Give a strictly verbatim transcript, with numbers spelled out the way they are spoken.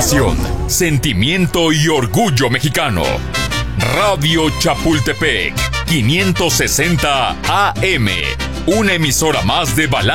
tradición, sentimiento y orgullo mexicano. Radio Chapultepec, quinientos sesenta A M, una emisora más de Balance.